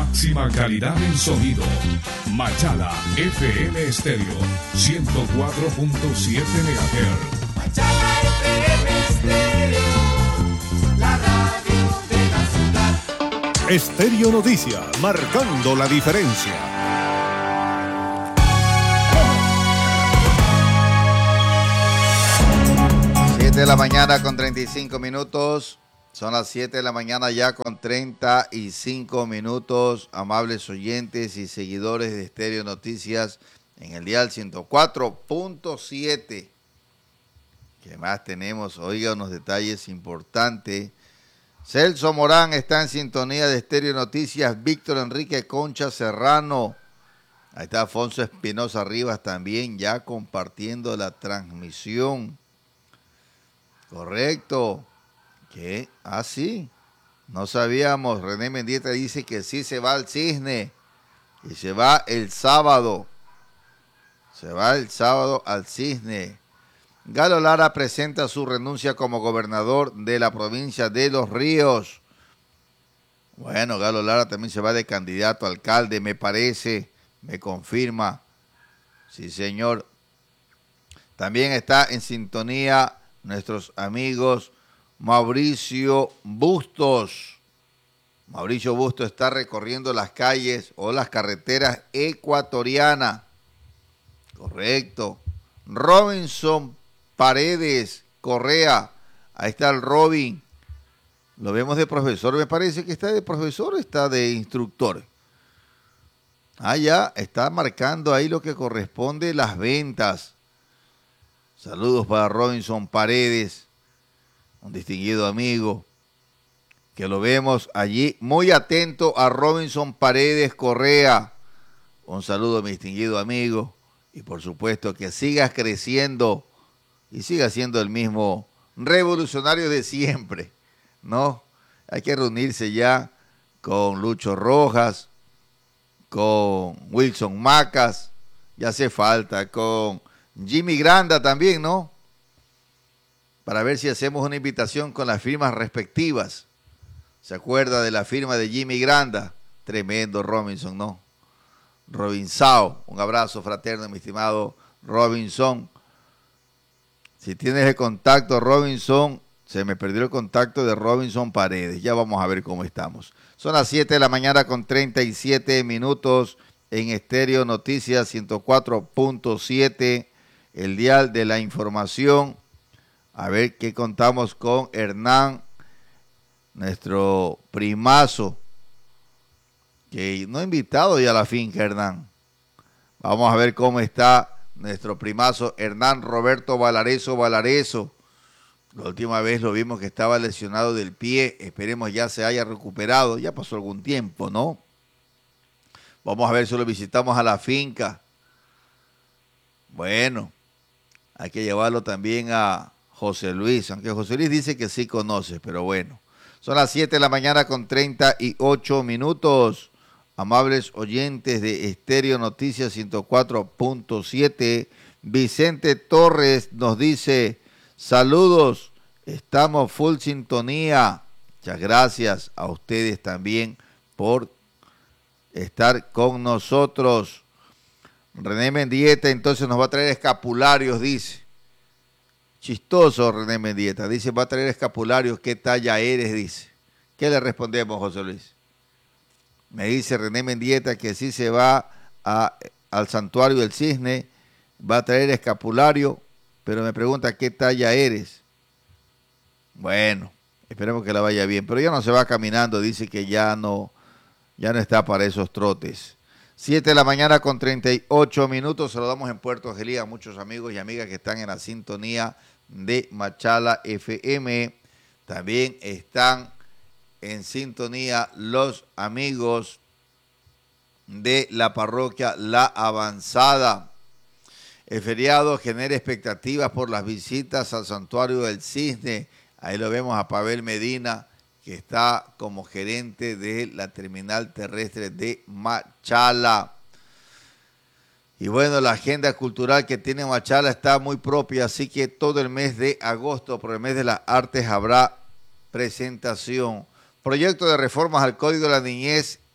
máxima calidad en sonido. Machala FM Estéreo 104.7 MHz. Machala FM Estéreo, la radio de la ciudad. Estéreo Noticias, marcando la diferencia. De la mañana con 35 minutos. Son las 7 de la mañana ya con 35 minutos. Amables oyentes y seguidores de Estéreo Noticias en el dial 104.7. ¿Qué más tenemos? Oiga, unos detalles importantes. Celso Morán está en sintonía de Estéreo Noticias. Víctor Enrique Concha Serrano. Ahí está Afonso Espinosa Rivas también ya compartiendo la transmisión. Correcto. ¿Qué? Ah, sí. No sabíamos. René Mendieta dice que sí se va al Cisne. Y se va el sábado. Se va el sábado al Cisne. Galo Lara presenta su renuncia como gobernador de la provincia de Los Ríos. Bueno, Galo Lara también se va de candidato a alcalde, me parece. Me confirma. Sí, señor. También está en sintonía nuestros amigos Mauricio Bustos. Mauricio Bustos está recorriendo las calles o las carreteras ecuatorianas. Correcto. Robinson Paredes Correa. Ahí está el Robin. Lo vemos de profesor. Me parece que está de profesor o está de instructor. Ah, ya. Está marcando ahí lo que corresponde las ventas. Saludos para Robinson Paredes, un distinguido amigo, que lo vemos allí, muy atento a Robinson Paredes Correa. Un saludo, mi distinguido amigo, y por supuesto que sigas creciendo y sigas siendo el mismo revolucionario de siempre, ¿no? Hay que reunirse ya con Lucho Rojas, con Wilson Macas, ya hace falta, con Jimmy Granda también, ¿no? Para ver si hacemos una invitación con las firmas respectivas. ¿Se acuerda de la firma de Jimmy Granda? Tremendo Robinson, ¿no? Robinsao, un abrazo fraterno, mi estimado Robinson. Si tienes el contacto, Robinson, se me perdió el contacto de Robinson Paredes. Ya vamos a ver cómo estamos. Son las 7 de la mañana con 37 minutos en Estéreo Noticias 104.7. El dial de la información. A ver qué contamos con Hernán, nuestro primazo, que no ha invitado ya a la finca, Hernán. Vamos a ver cómo está nuestro primazo Hernán Roberto Valareso. La última vez lo vimos que estaba lesionado del pie. Esperemos ya se haya recuperado. Ya pasó algún tiempo, ¿no? Vamos a ver si lo visitamos a la finca. Bueno. Hay que llevarlo también a José Luis, aunque José Luis dice que sí conoce, pero bueno. Son las 7 de la mañana con 38 minutos. Amables oyentes de Estéreo Noticias 104.7. Vicente Torres nos dice, saludos, estamos full sintonía. Muchas gracias a ustedes también por estar con nosotros. René Mendieta entonces nos va a traer escapularios, dice. Chistoso René Mendieta. Dice, va a traer escapularios. ¿Qué talla eres? Dice. ¿Qué le respondemos, José Luis? Me dice René Mendieta que sí se va al santuario del Cisne. Va a traer escapulario. Pero me pregunta, ¿qué talla eres? Bueno, esperemos que la vaya bien. Pero ya no se va caminando. Dice que ya no está para esos trotes. 7 de la mañana con 38 minutos. Saludamos en Puerto Angelía a muchos amigos y amigas que están en la sintonía de Machala FM. También están en sintonía los amigos de la parroquia La Avanzada. El feriado genera expectativas por las visitas al santuario del Cisne. Ahí lo vemos a Pavel Medina, que está como gerente de la terminal terrestre de Machala. Y bueno, la agenda cultural que tiene Machala está muy propia, así que todo el mes de agosto, por el mes de las artes, habrá presentación. Proyecto de reformas al Código de la Niñez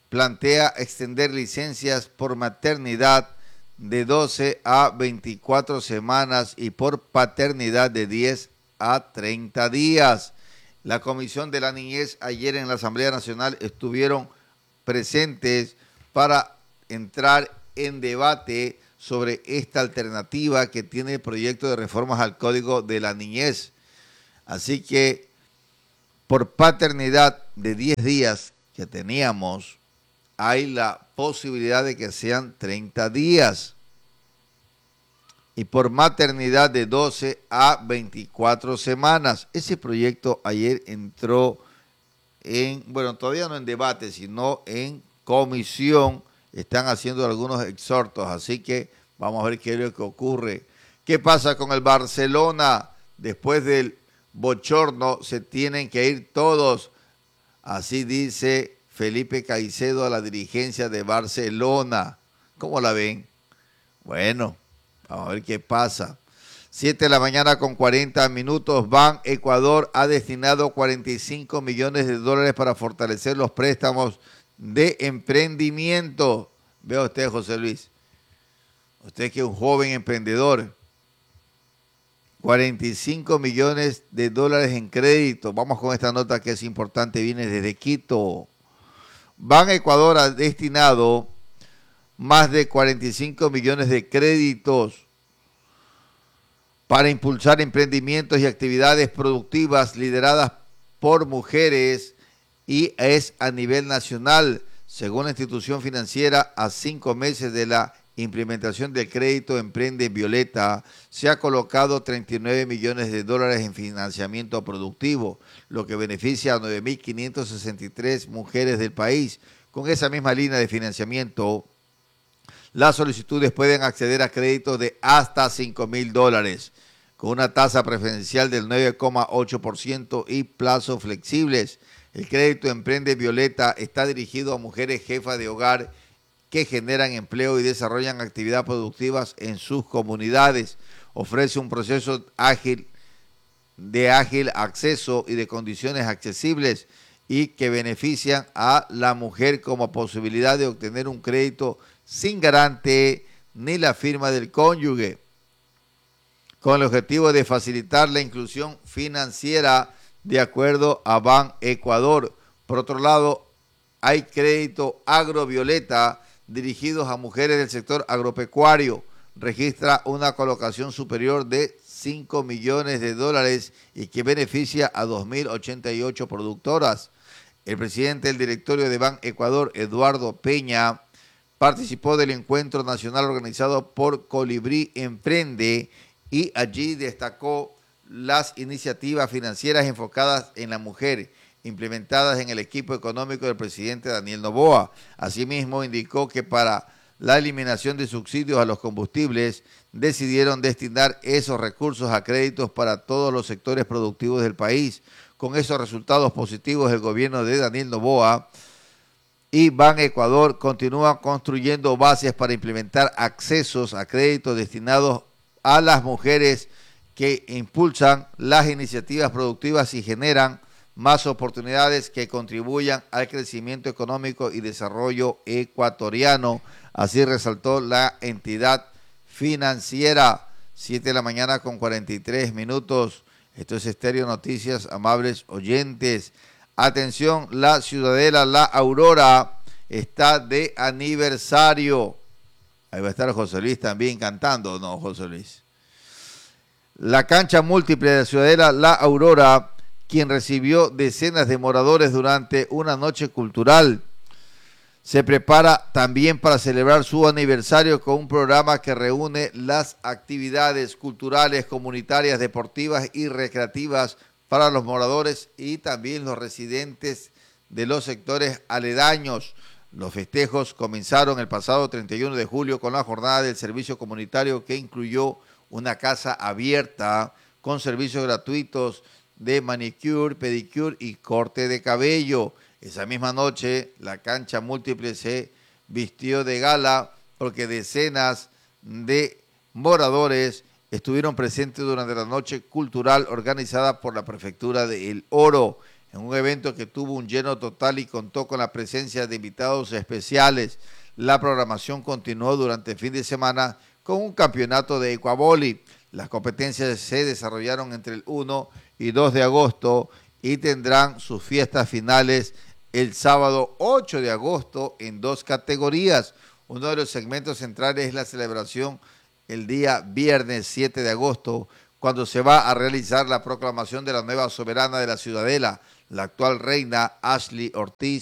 plantea extender licencias por maternidad de 12 a 24 semanas y por paternidad de 10 a 30 días. La Comisión de la Niñez ayer en la Asamblea Nacional estuvieron presentes para entrar en debate sobre esta alternativa que tiene el proyecto de reformas al Código de la Niñez. Así que por paternidad de 10 días que teníamos, hay la posibilidad de que sean 30 días. Y por maternidad de 12 a 24 semanas. Ese proyecto ayer entró en, bueno, todavía no en debate, sino en comisión. Están haciendo algunos exhortos, así que vamos a ver qué es lo que ocurre. ¿Qué pasa con el Barcelona? Después del bochorno se tienen que ir todos. Así dice Felipe Caicedo a la dirigencia de Barcelona. ¿Cómo la ven? Bueno, vamos a ver qué pasa. 7 de la mañana con 40 minutos. Ban Ecuador ha destinado 45 millones de dólares para fortalecer los préstamos de emprendimiento. Vea usted, José Luis. Usted que es un joven emprendedor. 45 millones de dólares en crédito. Vamos con esta nota que es importante. Viene desde Quito. Ban Ecuador ha destinado más de 45 millones de créditos para impulsar emprendimientos y actividades productivas lideradas por mujeres y es a nivel nacional, según la institución financiera. A 5 meses de la implementación del crédito Emprende Violeta, se ha colocado 39 millones de dólares en financiamiento productivo, lo que beneficia a 9.563 mujeres del país. Con esa misma línea de financiamiento, las solicitudes pueden acceder a créditos de hasta $5.000, con una tasa preferencial del 9,8% y plazos flexibles. El crédito Emprende Violeta está dirigido a mujeres jefas de hogar que generan empleo y desarrollan actividades productivas en sus comunidades. Ofrece un proceso ágil acceso y de condiciones accesibles y que benefician a la mujer como posibilidad de obtener un crédito sin garante ni la firma del cónyuge, con el objetivo de facilitar la inclusión financiera de acuerdo a Ban Ecuador. Por otro lado, hay crédito Agrovioleta dirigidos a mujeres del sector agropecuario. Registra una colocación superior de 5 millones de dólares y que beneficia a 2.088 productoras. El presidente del directorio de Ban Ecuador, Eduardo Peña, participó del encuentro nacional organizado por Colibrí Emprende y allí destacó las iniciativas financieras enfocadas en la mujer, implementadas en el equipo económico del presidente Daniel Noboa. Asimismo, indicó que para la eliminación de subsidios a los combustibles, decidieron destinar esos recursos a créditos para todos los sectores productivos del país. Con esos resultados positivos, el gobierno de Daniel Noboa y Ban Ecuador continúan construyendo bases para implementar accesos a créditos destinados a las mujeres que impulsan las iniciativas productivas y generan más oportunidades que contribuyan al crecimiento económico y desarrollo ecuatoriano. Así resaltó la entidad financiera. 7 de la mañana con 43 minutos. Esto es Estéreo Noticias, amables oyentes. Atención, la Ciudadela La Aurora está de aniversario. Ahí va a estar José Luis también cantando, ¿no, José Luis? La cancha múltiple de la Ciudadela La Aurora, quien recibió decenas de moradores durante una noche cultural, se prepara también para celebrar su aniversario con un programa que reúne las actividades culturales, comunitarias, deportivas y recreativas para los moradores y también los residentes de los sectores aledaños. Los festejos comenzaron el pasado 31 de julio con la jornada del servicio comunitario que incluyó una casa abierta con servicios gratuitos de manicure, pedicure y corte de cabello. Esa misma noche, la cancha múltiple se vistió de gala porque decenas de moradores estuvieron presentes durante la noche cultural organizada por la Prefectura de El Oro. en un evento que tuvo un lleno total y contó con la presencia de invitados especiales. La programación continuó durante el fin de semana con un campeonato de Ecuavoli. Las competencias se desarrollaron entre el 1 y 2 de agosto y tendrán sus fiestas finales el sábado 8 de agosto en 2 categorías. Uno de los segmentos centrales es la celebración el día viernes 7 de agosto, cuando se va a realizar la proclamación de la nueva soberana de la Ciudadela, la actual reina Ashley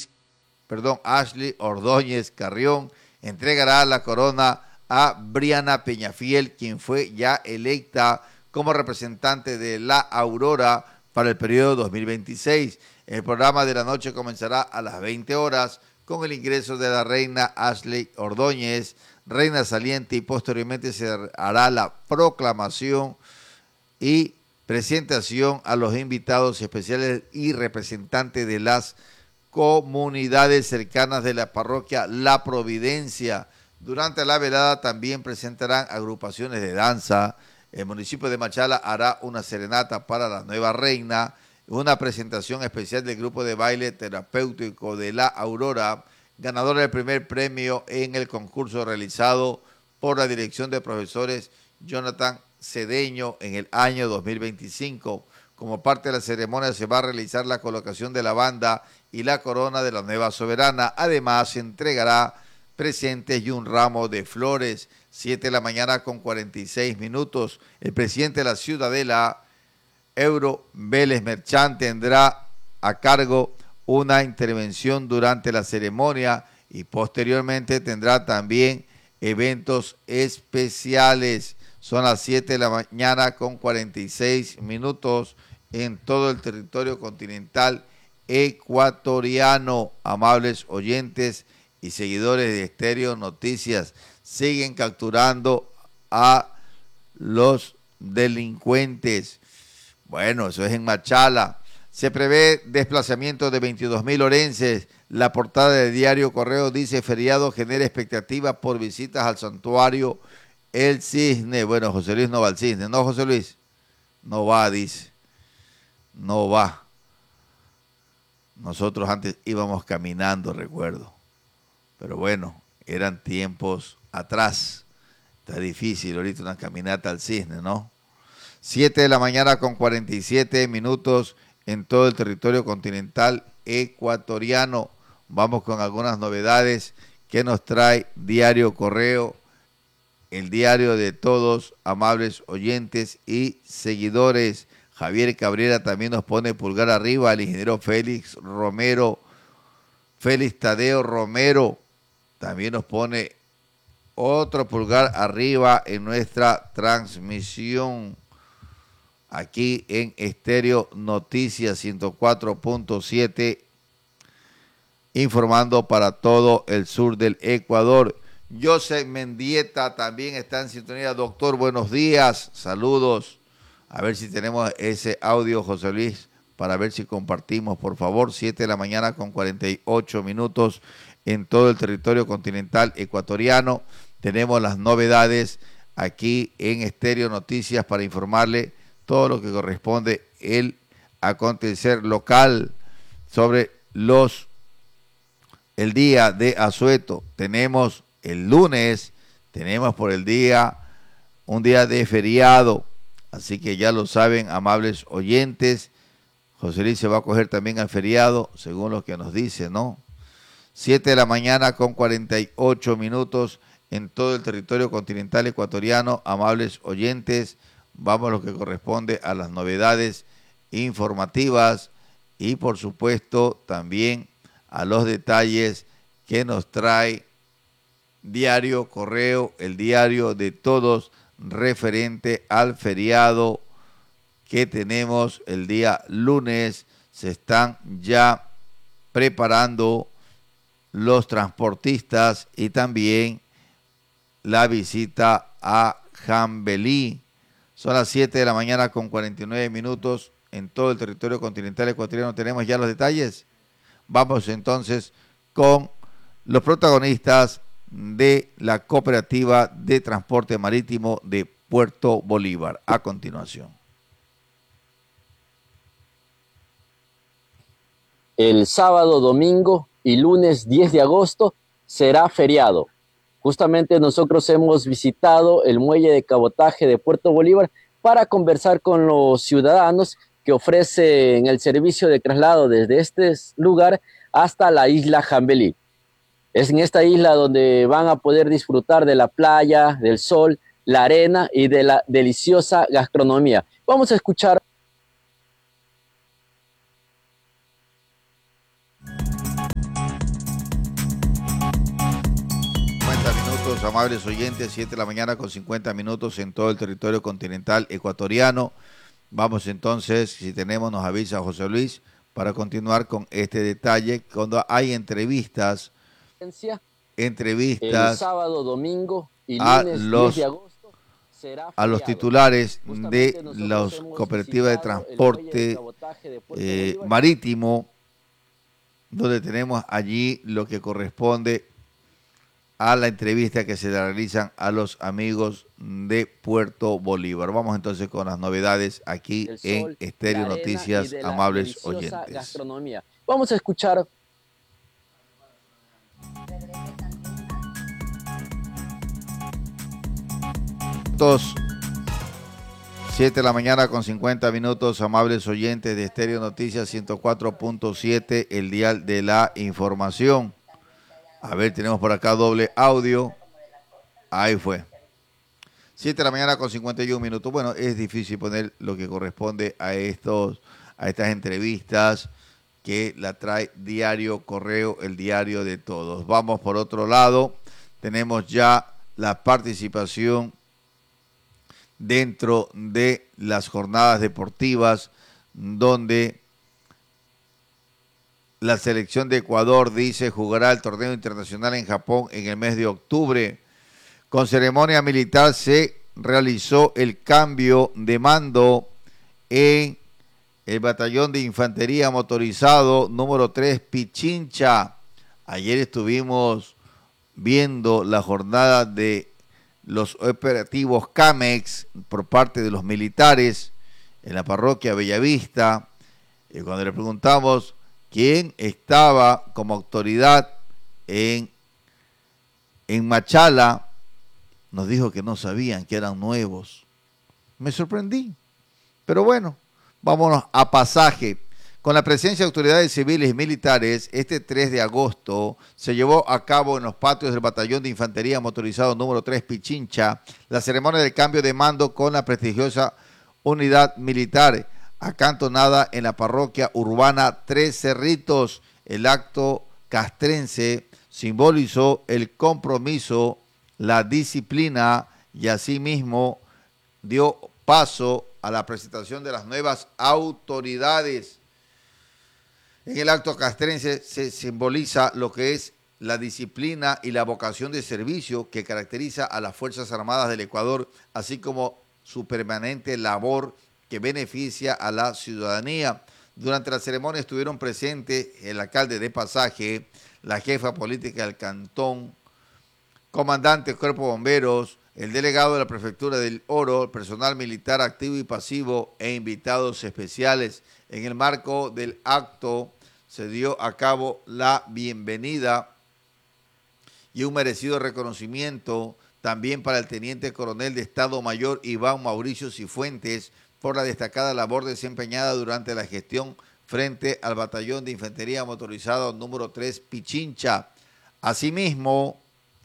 Ordóñez Carrión. Entregará la corona a Briana Peñafiel, quien fue ya electa como representante de la Aurora para el periodo 2026. El programa de la noche comenzará a las 20 horas con el ingreso de la reina Ashley Ordóñez, reina saliente, y posteriormente se hará la proclamación y presentación a los invitados especiales y representantes de las comunidades cercanas de la parroquia La Providencia. Durante la velada también presentarán agrupaciones de danza. El municipio de Machala hará una serenata para la nueva reina, una presentación especial del grupo de baile terapéutico de la Aurora, ganadora del primer premio en el concurso realizado por la Dirección de Profesores Jonathan Cedeño en el año 2025. Como parte de la ceremonia se va a realizar la colocación de la banda y la corona de la nueva soberana. Además, se entregará presentes y un ramo de flores. 7 de la mañana con 46 minutos. El presidente de la Ciudadela, Euro Vélez Merchán, tendrá a cargo una intervención durante la ceremonia y posteriormente tendrá también eventos especiales. Son las 7 de la mañana con 46 minutos en todo el territorio continental ecuatoriano. Amables oyentes y seguidores de Estéreo Noticias, siguen capturando a los delincuentes. Bueno, eso es en Machala. Se prevé desplazamiento de 22,000 orenses. La portada del diario Correo dice: feriado genera expectativa por visitas al santuario El Cisne. Bueno, José Luis no va al Cisne, ¿no, José Luis? No va, dice. No va. Nosotros antes íbamos caminando, recuerdo. Pero bueno, eran tiempos atrás. Está difícil ahorita una caminata al Cisne, ¿no? 7 de la mañana con 47 minutos en todo el territorio continental ecuatoriano. Vamos con algunas novedades que nos trae Diario Correo, el diario de todos, amables oyentes y seguidores. Javier Cabrera también nos pone pulgar arriba, el ingeniero Félix Tadeo Romero también nos pone otro pulgar arriba en nuestra transmisión aquí en Estéreo Noticias 104.7, informando para todo el sur del Ecuador. José Mendieta también está en sintonía. Doctor, buenos días, saludos. A ver si tenemos ese audio, José Luis, para ver si compartimos, por favor. 7 de la mañana con 48 minutos en todo el territorio continental ecuatoriano. Tenemos las novedades aquí en Estéreo Noticias para informarle todo lo que corresponde el acontecer local sobre el día de asueto. Tenemos el lunes, tenemos por el día un día de feriado, así que ya lo saben, amables oyentes. José Luis se va a coger también al feriado, según lo que nos dice, ¿no? 7 de la mañana con 48 minutos en todo el territorio continental ecuatoriano. Amables oyentes, vamos a lo que corresponde a las novedades informativas y por supuesto también a los detalles que nos trae Diario Correo, el diario de todos, referente al feriado que tenemos el día lunes. Se están ya preparando los transportistas y también la visita a Jambelí. Son las 7 de la mañana con 49 minutos en todo el territorio continental ecuatoriano. ¿Tenemos ya los detalles? Vamos entonces con los protagonistas de la Cooperativa de Transporte Marítimo de Puerto Bolívar. A continuación. el sábado, domingo y lunes 10 de agosto será feriado. Justamente nosotros hemos visitado el muelle de cabotaje de Puerto Bolívar para conversar con los ciudadanos que ofrecen el servicio de traslado desde este lugar hasta la isla Jambelí. Es en esta isla donde van a poder disfrutar de la playa, del sol, la arena y de la deliciosa gastronomía. Vamos a escuchar. 50 minutos, amables oyentes, 7 de la mañana con 50 minutos en todo el territorio continental ecuatoriano. Vamos entonces, si tenemos, nos avisa José Luis, para continuar con este detalle, cuando hay entrevistas El sábado, domingo y a lunes 10 los de agosto será a los feriado. titulares Justamente de las hemos cooperativas de visitado el muelle de transporte cabotaje de Puerto Bolívar. marítimo, donde tenemos allí lo que corresponde a la entrevista que se le realizan a los amigos de Puerto Bolívar. Vamos entonces con las novedades aquí Del en sol, Estéreo la arena Noticias, y de la amables deliciosa oyentes. gastronomía. Vamos a escuchar. 7 de la mañana con 50 minutos, amables oyentes de Estéreo Noticias 104.7, el dial de la información. A ver, tenemos por acá doble audio. Ahí fue. 7 de la mañana con 51 minutos. Bueno, es difícil poner lo que corresponde a estas entrevistas que la trae Diario Correo, el diario de todos. Vamos por otro lado. Tenemos ya la participación dentro de las jornadas deportivas, donde la selección de Ecuador dice jugará el torneo internacional en Japón en el mes de octubre. Con ceremonia militar se realizó el cambio de mando en el batallón de infantería motorizado número 3 Pichincha. Ayer estuvimos viendo la jornada de los operativos CAMEX por parte de los militares en la parroquia Bellavista. Y cuando le preguntamos quién estaba como autoridad en Machala, nos dijo que no sabían, que eran nuevos. Me sorprendí. Pero bueno, vámonos a pasaje. Con la presencia de autoridades civiles y militares, este 3 de agosto se llevó a cabo en los patios del Batallón de Infantería Motorizado número 3 Pichincha la ceremonia del cambio de mando con la prestigiosa unidad militar acantonada en la parroquia urbana Tres Cerritos. El acto castrense simbolizó el compromiso, la disciplina y asimismo dio paso a la presentación de las nuevas autoridades. En el acto castrense se simboliza lo que es la disciplina y la vocación de servicio que caracteriza a las Fuerzas Armadas del Ecuador, así como su permanente labor que beneficia a la ciudadanía. Durante la ceremonia estuvieron presentes el alcalde de Pasaje, la jefa política del cantón, comandante del Cuerpo de Bomberos, el delegado de la Prefectura del Oro, el personal militar activo y pasivo e invitados especiales. En el marco del acto se dio a cabo la bienvenida y un merecido reconocimiento también para el teniente coronel de Estado Mayor Iván Mauricio Cifuentes por la destacada labor desempeñada durante la gestión frente al Batallón de Infantería Motorizado número 3 Pichincha. Asimismo,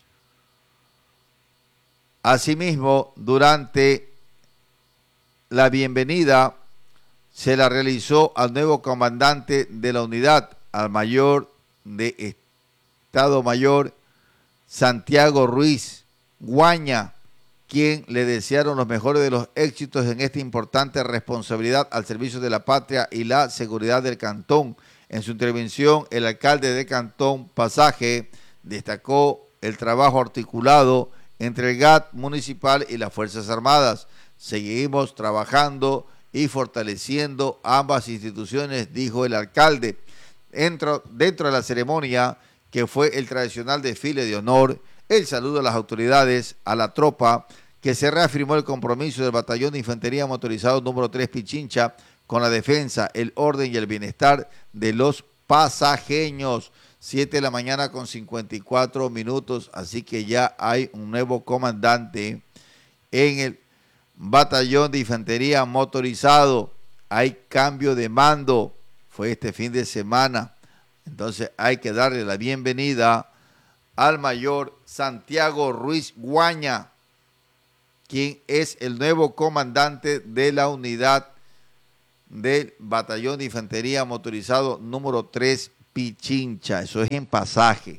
durante la bienvenida se la realizó al nuevo comandante de la unidad, al mayor de Estado Mayor Santiago Ruiz Guaña, quien le desearon los mejores de los éxitos en esta importante responsabilidad al servicio de la patria y la seguridad del cantón. En su intervención, el alcalde de Cantón Pasaje destacó el trabajo articulado entre el GAT municipal y las Fuerzas Armadas. Seguimos trabajando y fortaleciendo ambas instituciones, dijo el alcalde. Dentro de la ceremonia, que fue el tradicional desfile de honor, el saludo a las autoridades, a la tropa, que se reafirmó el compromiso del Batallón de Infantería Motorizado número 3 Pichincha con la defensa, el orden y el bienestar de los pasajeños. 7 de la mañana con 54 minutos, así que ya hay un nuevo comandante en el batallón de infantería motorizado. Hay cambio de mando, fue este fin de semana, entonces hay que darle la bienvenida al mayor Santiago Ruiz Guaña, quien es el nuevo comandante de la unidad del batallón de infantería motorizado número 3 Pichincha. Eso es en Pasaje.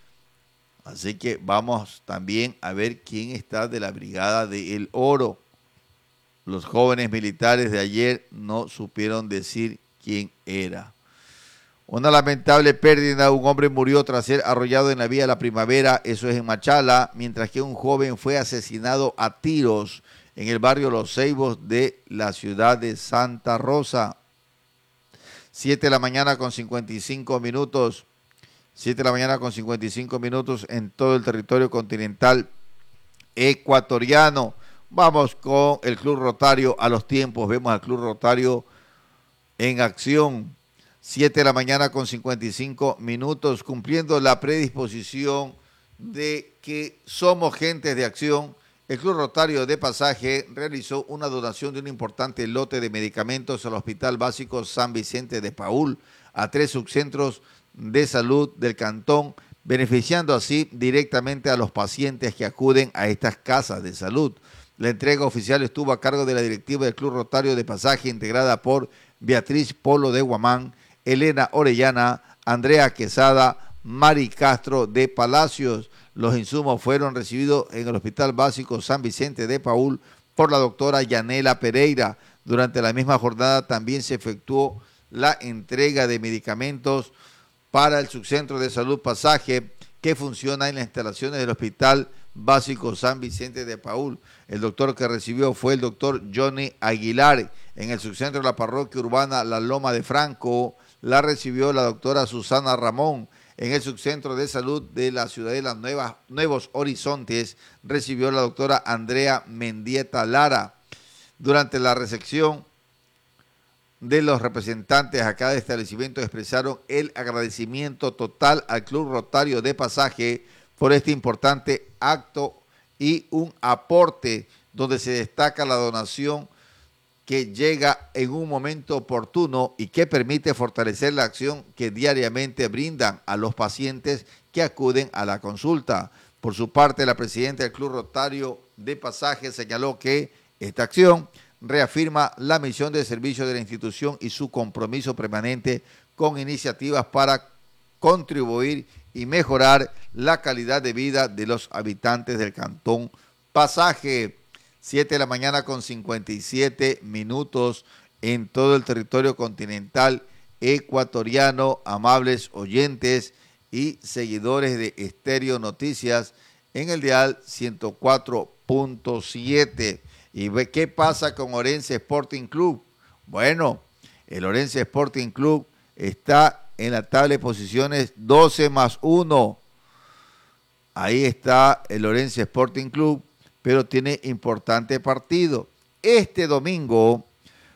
Así que vamos también a ver quién está de la brigada de El Oro. Los jóvenes militares de ayer no supieron decir quién era. Una lamentable pérdida, un hombre murió tras ser arrollado en la vía La Primavera, eso es en Machala, mientras que un joven fue asesinado a tiros en el barrio Los Ceibos de la ciudad de Santa Rosa. 7 de la mañana con 55 minutos. 7 de la mañana con 55 minutos en todo el territorio continental ecuatoriano. Vamos con el Club Rotario a los tiempos. Vemos al Club Rotario en acción. 7 de la mañana con 55 minutos, cumpliendo la predisposición de que somos gentes de acción. El Club Rotario de Pasaje realizó una donación de un importante lote de medicamentos al Hospital Básico San Vicente de Paúl, a 3 subcentros de salud del cantón, beneficiando así directamente a los pacientes que acuden a estas casas de salud. La entrega oficial estuvo a cargo de la directiva del Club Rotario de Pasaje, integrada por Beatriz Polo de Guamán, Elena Orellana, Andrea Quesada, Mari Castro de Palacios. Los insumos fueron recibidos en el Hospital Básico San Vicente de Paúl por la doctora Yanela Pereira. Durante la misma jornada también se efectuó la entrega de medicamentos para el subcentro de salud Pasaje, que funciona en las instalaciones del Hospital Básico San Vicente de Paúl. El doctor que recibió fue el doctor Johnny Aguilar. En el subcentro de la parroquia urbana La Loma de Franco la recibió la doctora Susana Ramón. En el subcentro de salud de la Ciudadela Nuevos Horizontes recibió la doctora Andrea Mendieta Lara. Durante la recepción de los representantes a cada establecimiento expresaron el agradecimiento total al Club Rotario de Pasaje por este importante acto y un aporte donde se destaca la donación que llega en un momento oportuno y que permite fortalecer la acción que diariamente brindan a los pacientes que acuden a la consulta. Por su parte, la presidenta del Club Rotario de Pasaje señaló que esta acción reafirma la misión de servicio de la institución y su compromiso permanente con iniciativas para contribuir y mejorar la calidad de vida de los habitantes del Cantón Pasaje. 7 de la mañana con 57 minutos en todo el territorio continental ecuatoriano, amables oyentes y seguidores de Estéreo Noticias en el dial 104.7. ¿Y qué pasa con Orense Sporting Club? Bueno, el Orense Sporting Club está en la tabla de posiciones 12+1. Ahí está el Orense Sporting Club, pero tiene importante partido. Este domingo,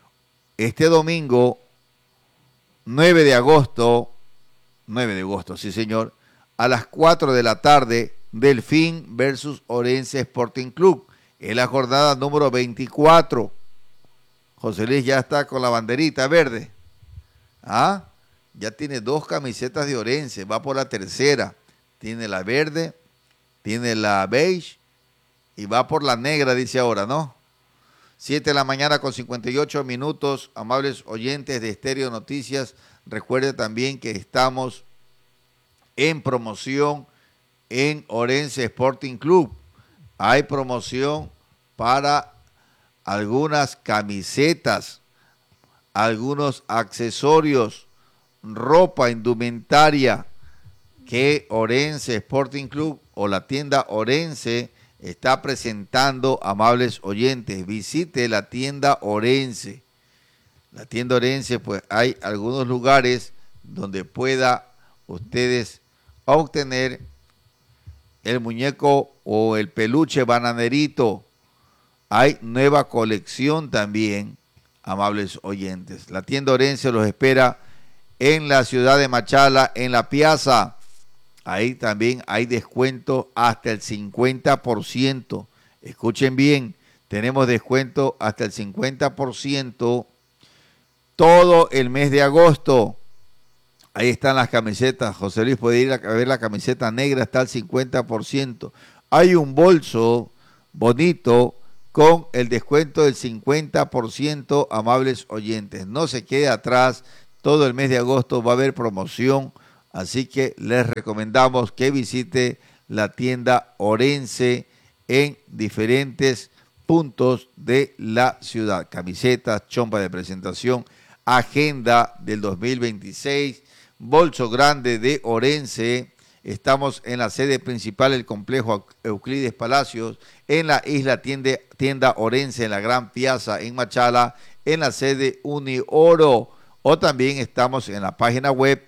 9 de agosto, sí señor, a las 4 de la tarde, Delfín versus Orense Sporting Club. Es la jornada número 24. José Luis ya está con la banderita verde. Ya tiene 2 camisetas de Orense, va por la tercera. Tiene la verde, tiene la beige y va por la negra, dice ahora, ¿no? 7 de la mañana con 58 minutos, amables oyentes de Estéreo Noticias. Recuerde también que estamos en promoción en Orense Sporting Club. Hay promoción para algunas camisetas, algunos accesorios, ropa, indumentaria que Orense Sporting Club o la tienda Orense está presentando, amables oyentes. Visite la tienda Orense. La tienda Orense, pues hay algunos lugares donde pueda ustedes obtener el muñeco o el peluche bananerito. Hay nueva colección también, amables oyentes. La tienda Orense los espera en la ciudad de Machala, en la Piazza. Ahí también hay descuento hasta el 50%. Escuchen bien, tenemos descuento hasta el 50% todo el mes de agosto. Ahí están las camisetas. José Luis puede ir a ver la camiseta negra, está al 50%. Hay un bolso bonito con el descuento del 50%, amables oyentes. No se quede atrás, todo el mes de agosto va a haber promoción, así que les recomendamos que visite la tienda Orense en diferentes puntos de la ciudad. Camisetas, chompa de presentación, agenda del 2026, bolso grande de Orense. Estamos en la sede principal del complejo Euclides Palacios, en la isla tienda Orense, en la Gran Piazza, en Machala, en la sede Unioro, o también estamos en la página web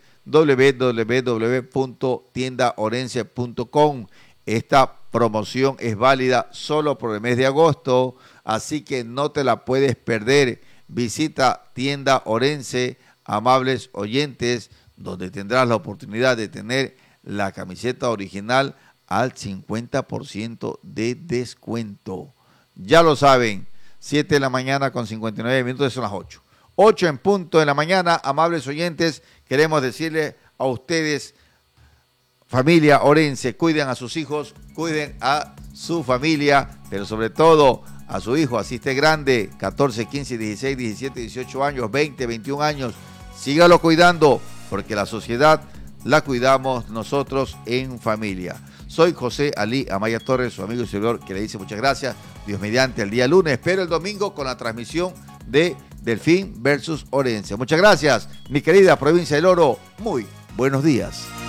www.tiendaorense.com. Esta promoción es válida solo por el mes de agosto, así que no te la puedes perder. Visita tienda Orense, amables oyentes, donde tendrás la oportunidad de tener la camiseta original al 50% de descuento. Ya lo saben, 7 de la mañana con 59 minutos, son las 8. 8 en punto de la mañana, amables oyentes, queremos decirle a ustedes, familia Orense, cuiden a sus hijos, cuiden a su familia, pero sobre todo a su hijo, así esté grande, 14, 15, 16, 17, 18 años, 20, 21 años, sígalo cuidando, porque la sociedad la cuidamos nosotros en familia. Soy José Ali Amaya Torres, su amigo y servidor, que le dice muchas gracias. Dios mediante, el día lunes, pero el domingo con la transmisión de Delfín versus Orense. Muchas gracias, mi querida provincia del Oro. Muy buenos días.